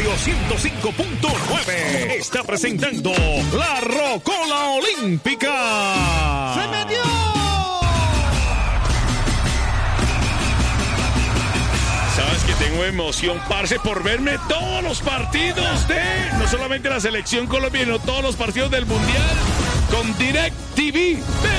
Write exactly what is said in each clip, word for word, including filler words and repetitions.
Estéreo ciento cinco punto nueve está presentando La Rocola Olímpica. ¡Se metió! Sabes que tengo emoción, parce, por verme todos los partidos de, no solamente la selección colombiana, sino todos los partidos del Mundial con DirecTV.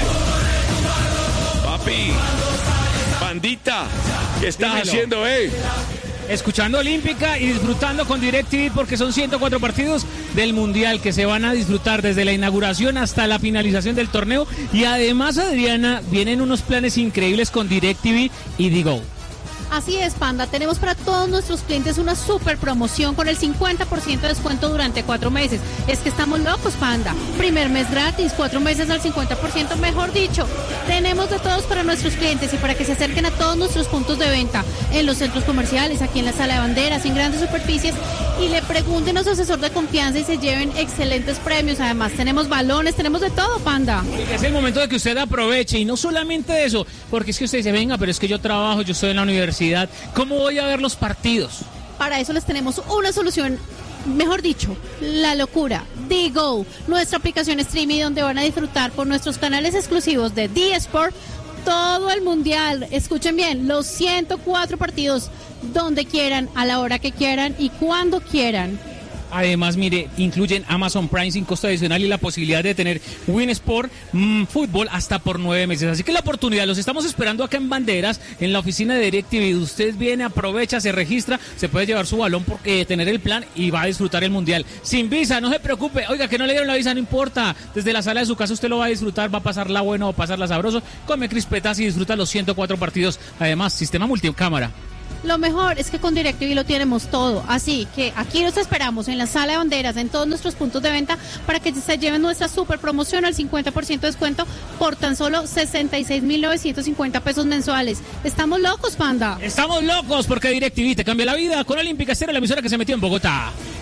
Papi, bandita, ¿qué estás Dímelo. haciendo, eh? Escuchando Olímpica y disfrutando con DirecTV porque son ciento cuatro partidos del Mundial que se van a disfrutar desde la inauguración hasta la finalización del torneo. Y además, Adriana, vienen unos planes increíbles con DirecTV y Digo. Así es, Panda. Tenemos para todos nuestros clientes una super promoción con el cincuenta por ciento de descuento durante cuatro meses. Es que estamos locos, Panda. Primer mes gratis, cuatro meses al cincuenta por ciento, mejor dicho. Tenemos de todos para nuestros clientes y para que se acerquen a todos nuestros puntos de venta, en los centros comerciales, aquí en la sala de banderas, en grandes superficies, y le pregunten a su asesor de confianza y se lleven excelentes premios. Además, tenemos balones, tenemos de todo, Panda. Es el momento de que usted aproveche, y no solamente eso, porque es que usted dice, venga, pero es que yo trabajo, yo estoy en la universidad, ¿cómo voy a ver los partidos? Para eso les tenemos una solución, mejor dicho, la locura. Digo, nuestra aplicación streaming donde van a disfrutar por nuestros canales exclusivos de D-Sport todo el Mundial. Escuchen bien, los ciento cuatro partidos donde quieran, a la hora que quieran y cuando quieran. Además, mire, incluyen Amazon Prime sin costo adicional y la posibilidad de tener Win Sport mmm, Fútbol hasta por nueve meses. Así que la oportunidad, los estamos esperando acá en Banderas, en la oficina de DirecTV. Usted viene, aprovecha, se registra, se puede llevar su balón porque tener el plan y va a disfrutar el Mundial. Sin visa, no se preocupe. Oiga, que no le dieron la visa, no importa. Desde la sala de su casa usted lo va a disfrutar, va a pasarla bueno, va a pasarla sabroso. Come crispetas y disfruta los ciento cuatro partidos. Además, sistema multicámara. Lo mejor es que con DirecTV lo tenemos todo, así que aquí los esperamos en la sala de banderas, en todos nuestros puntos de venta, para que se lleven nuestra super promoción al cincuenta por ciento de descuento por tan solo sesenta y seis mil novecientos cincuenta pesos mensuales. Estamos locos, Panda. Estamos locos porque DirecTV te cambia la vida con Olímpica Estéreo, la emisora que se metió en Bogotá.